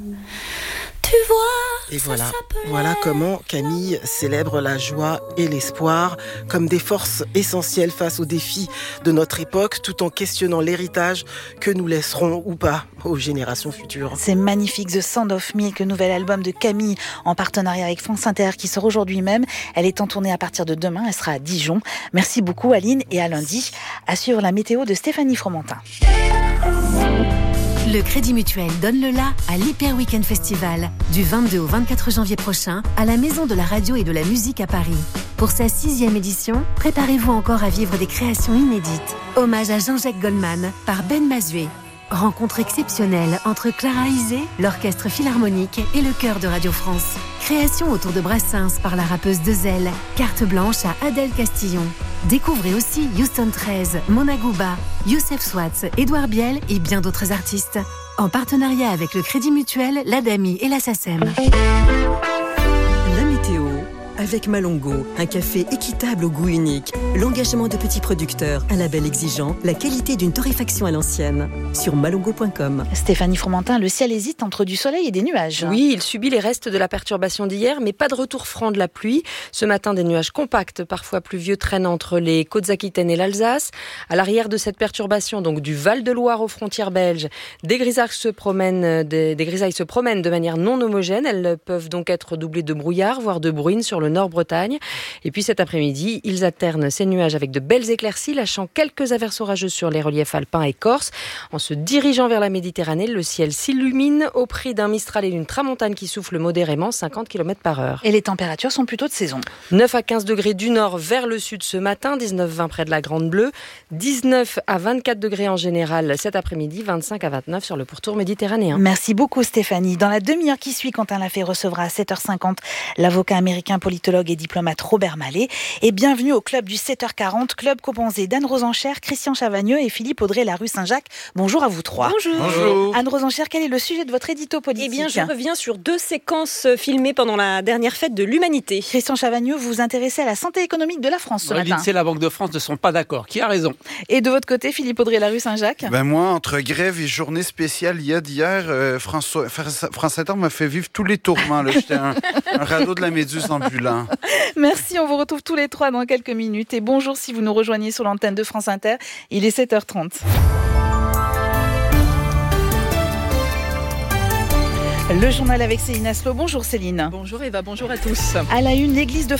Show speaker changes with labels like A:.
A: Tu vois,
B: et voilà comment Camille célèbre la joie et l'espoir comme des forces essentielles face aux défis de notre époque, tout en questionnant l'héritage que nous laisserons ou pas aux générations futures.
C: C'est magnifique, The Sound of Milk, nouvel album de Camille en partenariat avec France Inter qui sort aujourd'hui même. Elle est en tournée à partir de demain, elle sera à Dijon. Merci beaucoup Aline et à lundi. À suivre la météo de Stéphanie Fromentin.
D: Le Crédit Mutuel donne le la à l'Hyper Weekend Festival du 22 au 24 janvier prochain à la Maison de la Radio et de la Musique à Paris. Pour sa 6e édition, préparez-vous encore à vivre des créations inédites. Hommage à Jean-Jacques Goldman par Ben Mazué. Rencontre exceptionnelle entre Clara Isé, l'Orchestre Philharmonique et le Chœur de Radio France. Création autour de Brassens par la rappeuse Dezel. Carte blanche à Adèle Castillon. Découvrez aussi Houston 13, Mona Gouba, Youssef Swatz, Édouard Biel et bien d'autres artistes. En partenariat avec le Crédit Mutuel, l'Adami et la SACEM.
E: La météo avec Malongo, un café équitable au goût unique, l'engagement de petits producteurs, un label exigeant, la qualité d'une torréfaction à l'ancienne. Sur malongo.com.
C: Stéphanie Fromentin, le ciel hésite entre du soleil et des nuages.
F: Oui, il subit les restes de la perturbation d'hier, mais pas de retour franc de la pluie. Ce matin, des nuages compacts, parfois pluvieux, traînent entre les Côtes-Aquitaines et l'Alsace. À l'arrière de cette perturbation, donc du Val-de-Loire aux frontières belges, des grisailles se promènent de manière non homogène. Elles peuvent donc être doublées de brouillard, voire de bruine sur le Nord-Bretagne. Et puis cet après-midi, ils alternent ces nuages avec de belles éclaircies, lâchant quelques averses orageuses sur les reliefs alpins et corses. En se dirigeant vers la Méditerranée, le ciel s'illumine au prix d'un Mistral et d'une tramontane qui souffle modérément 50 km/h.
C: Et les températures sont plutôt de saison.
F: 9 à 15 degrés du nord vers le sud ce matin, 19-20 près de la Grande Bleue, 19 à 24 degrés en général cet après-midi, 25 à 29 sur le pourtour méditerranéen.
C: Merci beaucoup Stéphanie. Dans la demi-heure qui suit, Quentin Lafay recevra à 7h50 l'avocat américain politologue et diplomate Robert Mallet. Et bienvenue au club du 7h40, club composé d'Anne Rosenchère, Christian Chavagneux et Philippe Audrey Larue Saint-Jacques. Bonjour à vous trois.
G: Bonjour.
C: Anne Rosenchère, quel est le sujet de votre édito politique ?
G: Eh bien, je reviens sur 2 séquences filmées pendant la dernière fête de l'humanité.
C: Christian Chavagneux, vous vous intéressez à la santé économique de la France ce matin.
H: L'INSEE et la Banque de France ne sont pas d'accord. Qui a raison ?
C: Et de votre côté, Philippe Audrey Larue Saint-Jacques ?
I: Moi, entre grève et journée spéciale d'hier, France Inter m'a fait vivre tous les tourments. Là. J'étais un radeau de la Méduse ambulant.
C: Merci, on vous retrouve tous les trois dans quelques minutes. Et bonjour si vous nous rejoignez sur l'antenne de France Inter. Il est 7h30. Le journal avec Céline Aslo. Bonjour Céline.
J: Bonjour Eva, bonjour à tous.
C: À la une, l'église de